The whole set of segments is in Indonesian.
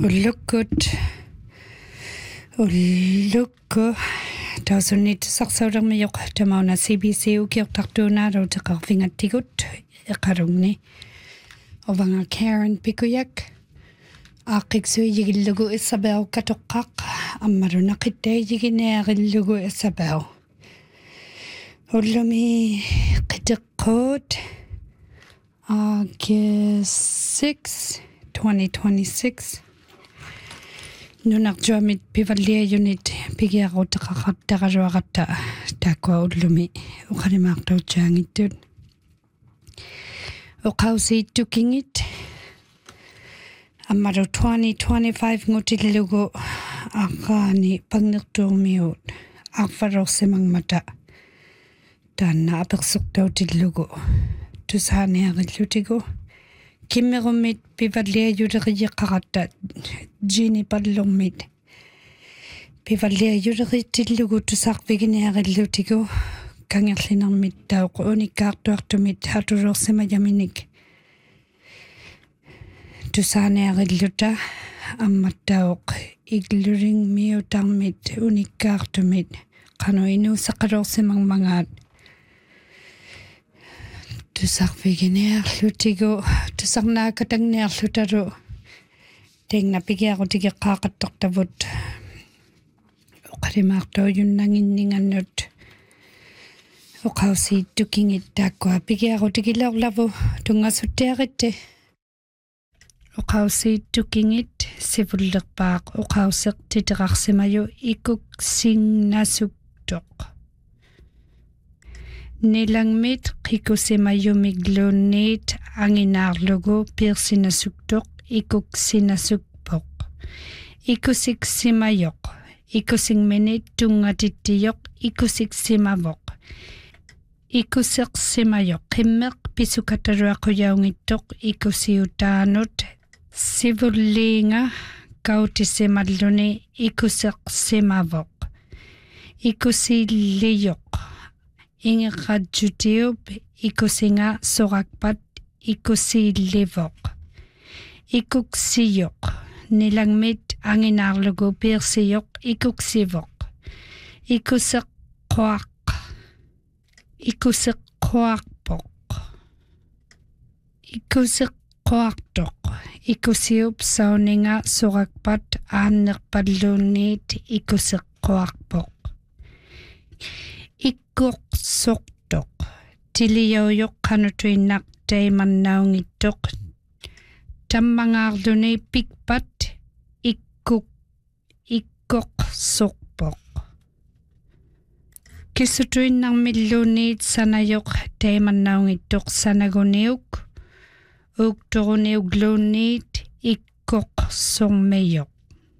Ulukku tausunit saksauramiyok tamauna CBC ukiortartuunaaro teqarfingattigut eqarungni ovanga Karen Pikuyak aaqiqsuijigillugu issabau katoqqaq ammarunaqittaijiginearillugu issabau ullumi qiteqqut August 6, 2026 Nunarjuamit pivalliajunit pigiaqutaqaqattaqaruaqatta taakua ullumi uqalimaaqtuutsaangittut uqausiittukingit ammaru 2025 ngutillugu aqaani pangnertuumiut arfarorsimangmata taanna apersuqtautillugu tusaaniaqillutigu kimmerumit pivalliajuleqiqqaqatta Jini pallormit pivalliajuleqittillugu tusarpiginiaqillutigu kangerlinarmit tauq unikkaartuartumit hatulorsimajaminik tusaaniaqilluta ammattauq igluring miutarmit unikkaartumit qanu inuuseqalorsimangmangaat tusarpiginiarlutigu tusarnaakatangniarlutaru Tingna pigiaqutigeqqaaqattortavut uqalimaartuujunnanginningannut uqausiittukingit taakkua pigiaqutigileorlavu tungasuttiaritti uqausiittukingit sivullerpaaq uqauseqtiteqarsimaju ikuksinnasuktoq nilangmit qikusimayumigluunniit anginaarlugu piirsinasuktoq ikuksinasukpoq ikusiksimayoq ikusingminit tungatittiyoq ikusiksimavoq ikuseqsimayoq qimmeq pisukataruaquyaungittoq ikusiutaanut sivulliinga kautisimalluni ikuseqsimavoq ikusilliyoq ingeqadjutiup ikusinga soqakpat ikusiillivoq ikuksiyoq nilangmit anginaarlugu piirsiyoq ikuksivoq ikuseqquarpoq ikuseqquartoq ikusiup sauninga soqakpat aannerpalluunniit ikuseqquarpoq ikkuqsortoq tiliauyoq qanutuinnaq taimannaungittoq tammangaarluni pikpat ikkoqsorpoq kisutuinnarmilluunniit sanayoq taimannaungittoq sanaguniuk uuktoruniugluunniit ikkoqsormiyoq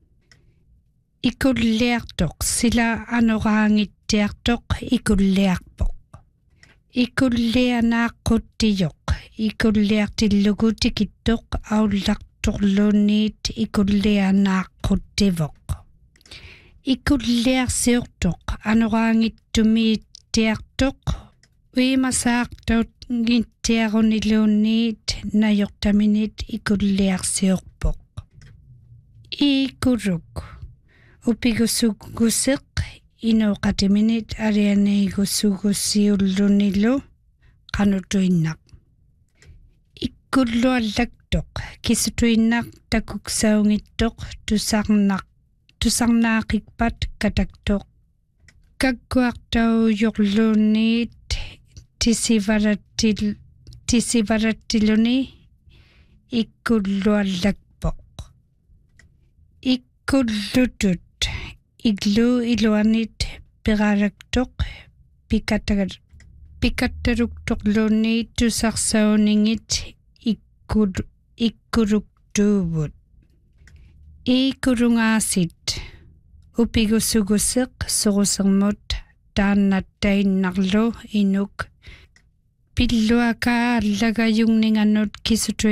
ikulliartoq sila anoraangittiartoq ikulliarpoq ikullianaaquttiyoq ikulliartillugu tikittoq aullartorluunniit ikullianaaquttivoq ikulliarsiortoq anoraangittumiittiartoq uimasaartaungittiaruniluunniit nayortaminit ikulliarsiorpoq ikuruk upigusuguseq inuqatiminit alianiigusugusiullunilu qanutuinnaq ikkulluallaktoq kisutuinnaq takuksaungittoq tusarnaaqikpat kataktoq kakkuartauyorluunniit tisivarattiluni ikkulluallakpoq ikkullutut iglu iluanit piralaktoq pikattaruktorluunniit tusarsauningit ikkuruktuuvut ikurungaasit upigusuguseq sorusermut taannattainnarlu inuk pilluaka allagayungninganut kisutui